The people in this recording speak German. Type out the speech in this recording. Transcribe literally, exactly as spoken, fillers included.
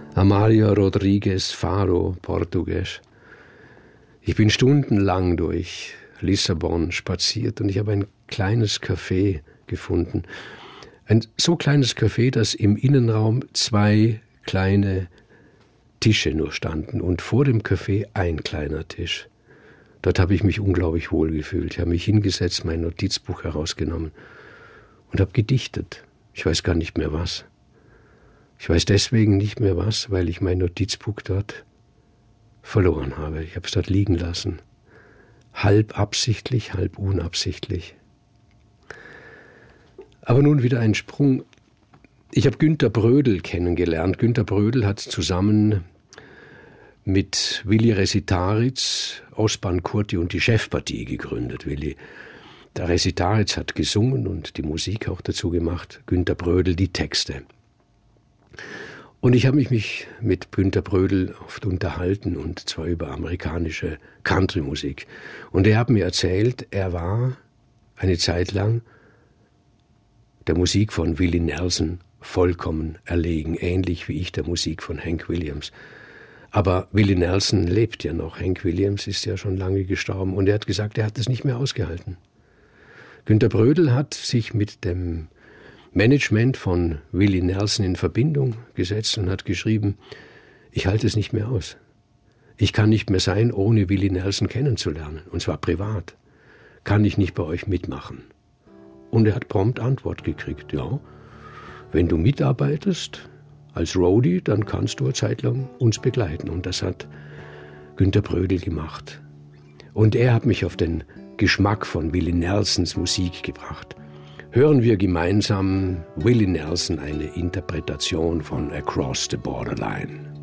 Amália Rodrigues Faro, Portugiesisch. Ich bin stundenlang durch Lissabon spaziert und ich habe ein kleines Café gefunden. Ein so kleines Café, dass im Innenraum zwei kleine Tische nur standen und vor dem Café ein kleiner Tisch. Dort habe ich mich unglaublich wohl gefühlt. Ich habe mich hingesetzt, mein Notizbuch herausgenommen und habe gedichtet. Ich weiß gar nicht mehr was. Ich weiß deswegen nicht mehr was, weil ich mein Notizbuch dort verloren habe. Ich habe es dort liegen lassen. Halb absichtlich, halb unabsichtlich. Aber nun wieder ein Sprung. Ich habe Günter Brödel kennengelernt. Günter Brödel hat zusammen mit Willi Resitaritz, Osman Kurti und die Chefpartie gegründet. Willi, der Resitaritz hat gesungen und die Musik auch dazu gemacht. Günter Brödel die Texte. Und ich habe mich, mich mit Günter Brödel oft unterhalten, und zwar über amerikanische Country-Musik. Und er hat mir erzählt, er war eine Zeit lang der Musik von Willie Nelson vollkommen erlegen, ähnlich wie ich der Musik von Hank Williams. Aber Willie Nelson lebt ja noch, Hank Williams ist ja schon lange gestorben, und er hat gesagt, er hat es nicht mehr ausgehalten. Günter Brödel hat sich mit dem Management von Willie Nelson in Verbindung gesetzt und hat geschrieben, ich halte es nicht mehr aus. Ich kann nicht mehr sein, ohne Willie Nelson kennenzulernen, und zwar privat. Kann ich nicht bei euch mitmachen? Und er hat prompt Antwort gekriegt, ja, wenn du mitarbeitest als Roadie, dann kannst du eine Zeit lang uns begleiten. Und das hat Günter Brödel gemacht. Und er hat mich auf den Geschmack von Willie Nelsons Musik gebracht. Hören wir gemeinsam Willie Nelson, eine Interpretation von Across the Borderline.